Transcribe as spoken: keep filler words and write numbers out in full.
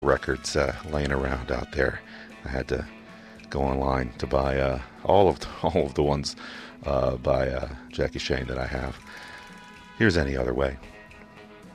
records uh, laying around out there. I had to go online to buy uh, all of the, all of the ones uh, by uh, Jackie Shane that I have. Here's Any Other Way.